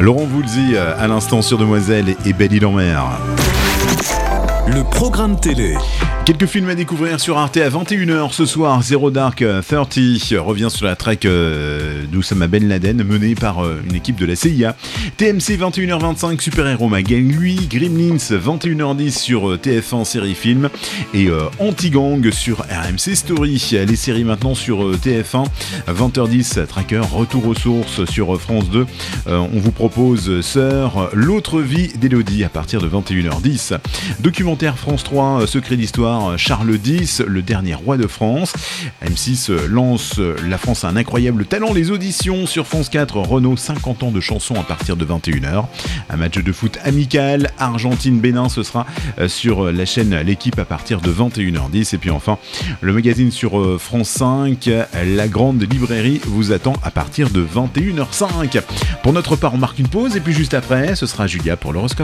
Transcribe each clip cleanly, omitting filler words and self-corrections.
Laurent Voulzy à l'instant sur Demoiselle et Belle Île en Mer. Le programme télé. Quelques films à découvrir sur Arte à 21h ce soir. Zero Dark 30 revient sur la trek d'Oussama Ben Laden menée par une équipe de la CIA. TMC 21h25 Super Héros Magan lui. Gremlins 21h10 sur TF1 série film et Anti-Gang sur RMC Story. Les séries maintenant sur TF1 20h10 Tracker Retour aux sources sur France 2. On vous propose Sœur, l'autre vie d'Élodie à partir de 21h10. Documentaire France 3 Secret d'Histoire Charles X, le dernier roi de France. M6 lance La France a un incroyable talent, les auditions sur France 4, Renault 50 ans de chansons à partir de 21h. Un match de foot amical, Argentine-Bénin, ce sera sur la chaîne L'équipe à partir de 21h10. Et puis enfin, le magazine sur France 5, La Grande Librairie vous attend à partir de 21h05. Pour notre part, on marque une pause et puis juste après, ce sera Julia pour l'horoscope.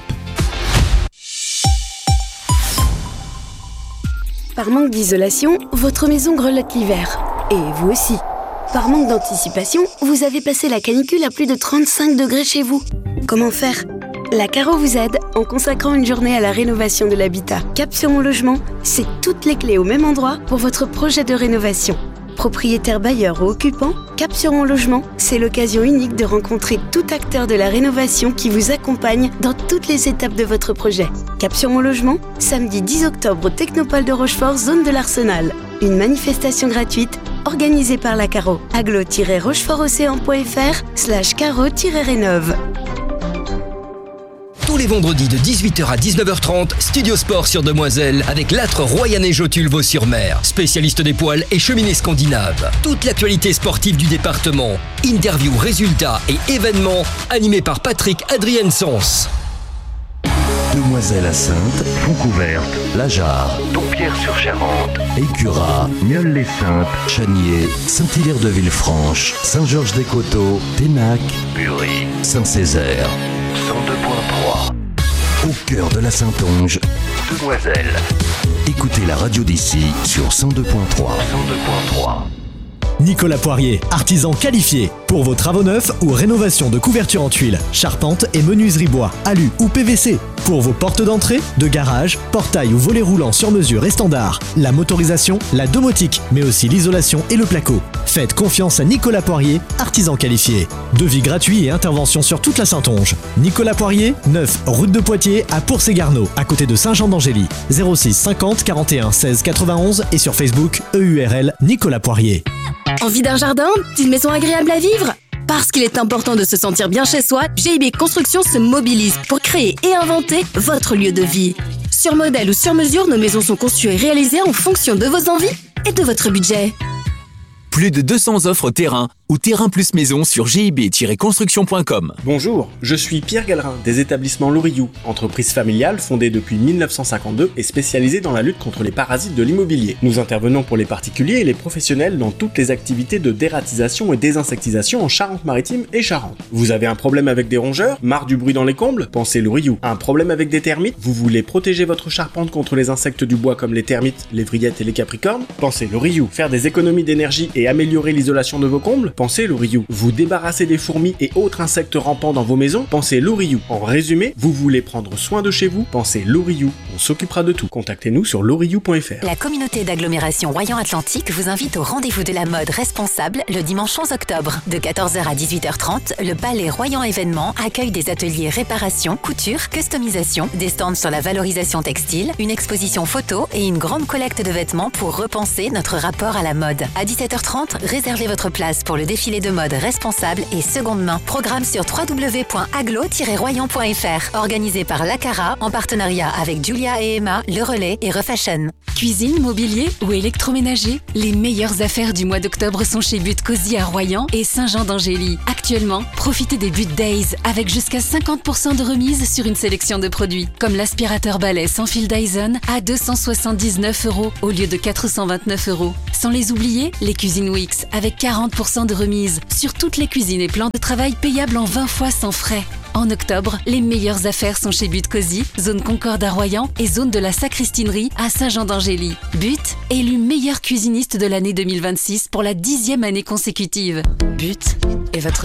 Par manque d'isolation, votre maison grelotte l'hiver. Et vous aussi. Par manque d'anticipation, vous avez passé la canicule à plus de 35 degrés chez vous. Comment faire ? La Caro vous aide en consacrant une journée à la rénovation de l'habitat. Cap sur mon logement, c'est toutes les clés au même endroit pour votre projet de rénovation. Propriétaire bailleur ou occupant, Cap sur mon logement, c'est l'occasion unique de rencontrer tout acteur de la rénovation qui vous accompagne dans toutes les étapes de votre projet. Cap sur mon logement, samedi 10 octobre au Technopole de Rochefort, zone de l'Arsenal. Une manifestation gratuite organisée par la Caro. aglo-rochefortocéan.fr/caro-rénove. Tous les vendredis de 18h à 19h30, Studio Sport sur Demoiselle avec l'âtre Royanais Jotule Vaux-sur-Mer, spécialiste des poils et cheminée scandinave. Toute l'actualité sportive du département, interviews, résultats et événements animés par Patrick Adrien-Sens. Demoiselle à Sainte, Fontcouverte, La Jarre, Dompierre-sur-Charente, Écurat, Nieul-les-Saintes, Chanier, Saint-Hilaire-de-Villefranche, Saint-Georges-des-Coteaux, Ténac, Bury, Saint-Césaire. 102.3. Au cœur de la Saintonge, Demoiselle. Écoutez la radio d'ici sur 102.3. 102.3. Nicolas Poirier, artisan qualifié. Pour vos travaux neufs ou rénovation de couverture en tuiles, charpente et menuiserie bois, alu ou PVC. Pour vos portes d'entrée, de garage, portail ou volets roulants sur mesure et standard. La motorisation, la domotique, mais aussi l'isolation et le placo. Faites confiance à Nicolas Poirier, artisan qualifié. Devis gratuit et intervention sur toute la Saintonge. Nicolas Poirier, 9 route de Poitiers à Pour-ces-Garneaux, à côté de Saint-Jean-d'Angély. 06 50 41 16 91 et sur Facebook, EURL Nicolas Poirier. Envie d'un jardin ? D'une maison agréable à vivre ? Parce qu'il est important de se sentir bien chez soi, GIB Construction se mobilise pour créer et inventer votre lieu de vie. Sur modèle ou sur mesure, nos maisons sont conçues et réalisées en fonction de vos envies et de votre budget. Plus de 200 offres terrain ou terrain plus maison sur gib-construction.com. Bonjour, je suis Pierre Gallerin des établissements Loriou, entreprise familiale fondée depuis 1952 et spécialisée dans la lutte contre les parasites de l'immobilier. Nous intervenons pour les particuliers et les professionnels dans toutes les activités de dératisation et désinsectisation en Charente-Maritime et Charente. Vous avez un problème avec des rongeurs, marre du bruit dans les combles ? Pensez Loriou. Un problème avec des termites ? Vous voulez protéger votre charpente contre les insectes du bois comme les termites, les vrillettes et les capricornes ? Pensez Loriou. Faire des économies d'énergie et améliorer l'isolation de vos combles ? Pensez Loriou. Vous débarrasser des fourmis et autres insectes rampants dans vos maisons ? Pensez Loriou. En résumé, vous voulez prendre soin de chez vous ? Pensez Loriou. On s'occupera de tout. Contactez-nous sur loriou.fr. La communauté d'agglomération Royan-Atlantique vous invite au rendez-vous de la mode responsable le dimanche 11 octobre. De 14h à 18h30, le Palais Royan Événements accueille des ateliers réparation, couture, customisation, des stands sur la valorisation textile, une exposition photo et une grande collecte de vêtements pour repenser notre rapport à la mode. À 17h30, réservez votre place pour le défilé de mode responsable et seconde main. Programme sur www.aglo-royan.fr. Organisé par l'Acara en partenariat avec Julia et Emma, Le Relais et Refashion. Cuisine, mobilier ou électroménager, les meilleures affaires du mois d'octobre sont chez But Cosy à Royan et Saint-Jean-d'Angély. Actuellement, profitez des But Days avec jusqu'à 50% de remise sur une sélection de produits, comme l'aspirateur balai sans fil Dyson à 279 € au lieu de 429 €. Sans les oublier, les cuisines Wix avec 40% de remise sur toutes les cuisines et plans de travail payables en 20 fois sans frais. En octobre, les meilleures affaires sont chez But Cosy, zone Concorde à Royan et zone de la Sacristinerie à Saint-Jean-d'Angély. But, élu meilleur cuisiniste de l'année 2026 pour la 10e année consécutive. But est votre